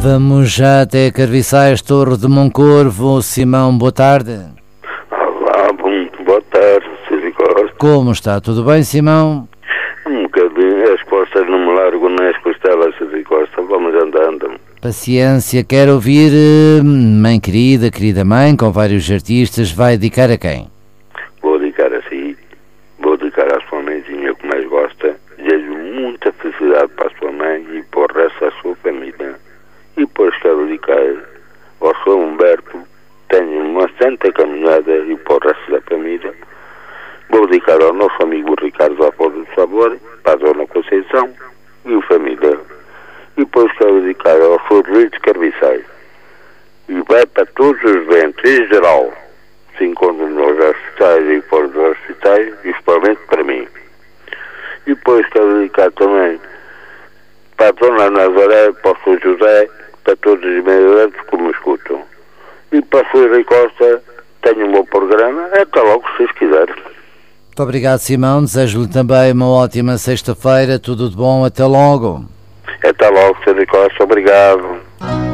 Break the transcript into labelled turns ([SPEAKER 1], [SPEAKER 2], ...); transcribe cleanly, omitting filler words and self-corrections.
[SPEAKER 1] Vamos já até Carviçais, Torre de Moncorvo. Simão, boa tarde.
[SPEAKER 2] Olá, muito boa tarde, Sr. Costa.
[SPEAKER 1] Como está? Tudo bem, Simão?
[SPEAKER 2] Um bocadinho, as costas não me largo nem as costelas, Sr. Costa. Vamos andando.
[SPEAKER 1] Paciência, quero ouvir, mãe querida, querida mãe, com vários artistas, vai dedicar a quem?
[SPEAKER 2] Vou dedicar a si, vou dedicar à sua mãezinha que mais gosta. Desejo muita felicidade para a sua mãe e para o resto da sua família. E depois quero dedicar ao Sr. Humberto, tenho uma santa caminhada e para o resto da família. Vou dedicar ao nosso amigo Ricardo Afonso do Sabor, para a Dona Conceição e a família. E depois quero dedicar ao Sr. Luís de Carviçais. E vai para todos os doentes, em geral, se encontram nos hospitais e fora dos hospitais, e especialmente para mim. E depois quero dedicar também para a Dona Nazaré, para o Sr. José, para todos os imigrantes que me escutam. E para o Sr. Rui Costa, tenho um bom programa, até logo, se vocês quiserem.
[SPEAKER 1] Muito obrigado, Simão. Desejo-lhe também uma ótima sexta-feira. Tudo de bom. Até logo.
[SPEAKER 2] Até logo, Sr. Costa. Obrigado.